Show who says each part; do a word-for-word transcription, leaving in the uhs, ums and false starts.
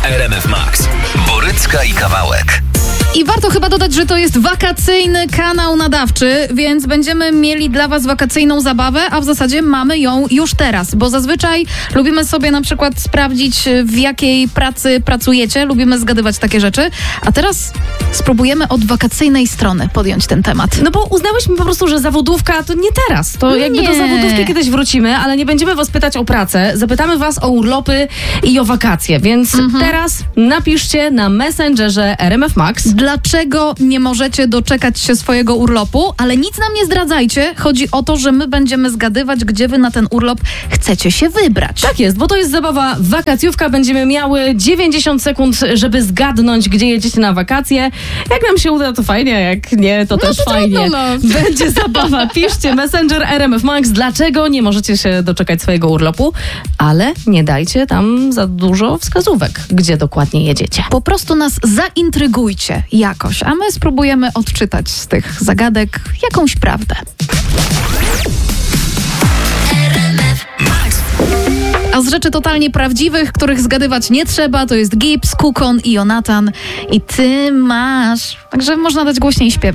Speaker 1: R M F Max. Borycka i Kawałek.
Speaker 2: I warto chyba dodać, że to jest wakacyjny kanał nadawczy, więc będziemy mieli dla was wakacyjną zabawę, a w zasadzie mamy ją już teraz, bo zazwyczaj lubimy sobie na przykład sprawdzić, w jakiej pracy pracujecie, lubimy zgadywać takie rzeczy, a teraz spróbujemy od wakacyjnej strony podjąć ten temat.
Speaker 3: No bo uznałyśmy po prostu, że zawodówka to nie teraz, to jakby
Speaker 2: Nie.
Speaker 3: do zawodówki kiedyś wrócimy, ale nie będziemy was pytać o pracę, zapytamy was o urlopy i o wakacje, więc
Speaker 2: Mhm.
Speaker 3: teraz napiszcie na Messengerze R M F Max.
Speaker 2: Dlaczego nie możecie doczekać się swojego urlopu? Ale nic nam nie zdradzajcie. Chodzi o to, że my będziemy zgadywać, gdzie wy na ten urlop chcecie się wybrać.
Speaker 3: Tak jest, bo to jest zabawa wakacjówka. Będziemy miały dziewięćdziesiąt sekund, żeby zgadnąć, gdzie jedziecie na wakacje. Jak nam się uda, to fajnie, jak nie, to też
Speaker 2: to
Speaker 3: fajnie.
Speaker 2: trudno, no.
Speaker 3: Będzie zabawa. Piszcie Messenger R M F Max. Dlaczego nie możecie się doczekać swojego urlopu? Ale nie dajcie tam za dużo wskazówek, gdzie dokładnie jedziecie.
Speaker 2: Po prostu nas zaintrygujcie jakoś, a my spróbujemy odczytać z tych zagadek jakąś prawdę. A z rzeczy totalnie prawdziwych, których zgadywać nie trzeba, to jest Gibbs, Kukon i Jonathan. I ty masz. Także można dać głośniej śpiewać.